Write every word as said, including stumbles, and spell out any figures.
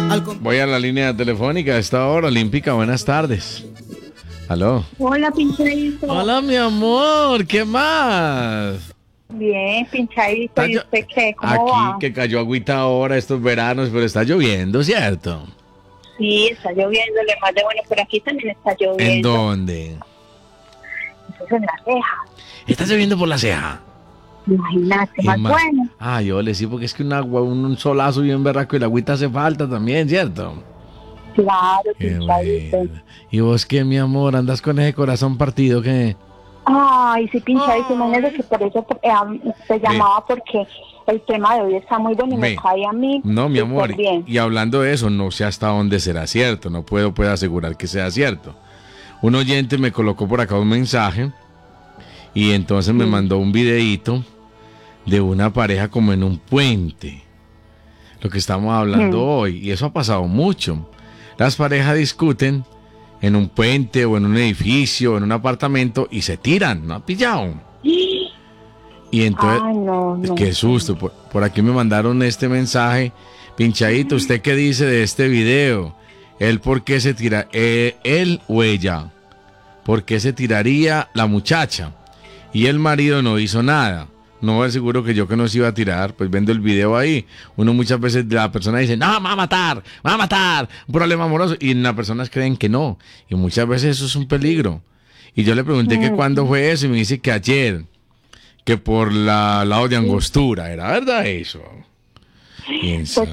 Voy a la línea telefónica a esta hora, Olímpica, buenas tardes. Aló. Hola, pinchadito. Hola, mi amor, ¿qué más? Bien, pinchadito. ¿Y usted qué? ¿Cómo Aquí va? que cayó agüita ahora estos veranos, pero está lloviendo, ¿cierto? Sí, está lloviendo, le más de bueno, pero aquí también está lloviendo. ¿En dónde? Eso es en la ceja. ¿Está lloviendo por la ceja? Imagínate, ¿Qué más más? bueno. Ah, yo le sí, porque es que un agua, un, un solazo bien berraco y la agüita hace falta también, ¿cierto? Claro, Qué pinchadito. bueno. ¿Y vos qué, mi amor? ¿Andas con ese corazón partido que? Ay, sí, pinchadito. Imagínate que por eso eh, te llamaba porque el tema de hoy está muy bueno y me Ve. cae a mí. No, mi súper amor, bien. y hablando de eso, no sé hasta dónde será cierto, no puedo, puedo asegurar que sea cierto. Un oyente me colocó por acá un mensaje y entonces me Mm. mandó un videíto de una pareja como en un puente, lo que estamos hablando Mm. hoy, y eso ha pasado mucho. Las parejas discuten en un puente o en un edificio o en un apartamento y se tiran, ¿no ha pillado? Y entonces, Ay, no, no. qué susto, por, por aquí me mandaron este mensaje. Pinchadito, ¿usted qué dice de este video? ¿Él por qué se tira? Eh, ¿Él o ella? ¿Por qué se tiraría la muchacha? Y el marido no hizo nada. No es seguro que yo que no se iba a tirar, pues viendo el video ahí, uno muchas veces la persona dice, no, me va a matar, me va a matar, un problema amoroso, y las personas creen que no, y muchas veces eso es un peligro. Y yo le pregunté que cuándo fue eso, y me dice que ayer, que por la lado de Angostura, ¿era verdad eso? Piensa.